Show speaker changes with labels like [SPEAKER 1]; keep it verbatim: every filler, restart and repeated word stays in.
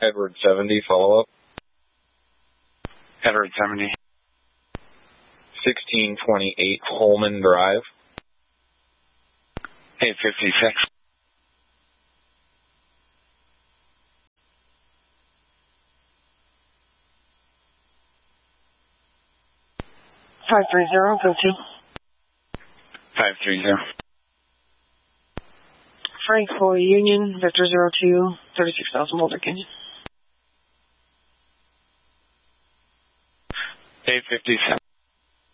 [SPEAKER 1] Edward seventy, follow-up.
[SPEAKER 2] Edward seventy.
[SPEAKER 1] sixteen twenty-eight Holman Drive.
[SPEAKER 2] eight fifty-six.
[SPEAKER 3] five three zero, go to.
[SPEAKER 2] five three zero.
[SPEAKER 3] Frank Floyd Union, Victor zero two, thirty-six thousand Boulder Canyon.
[SPEAKER 2] eight fifty-seven.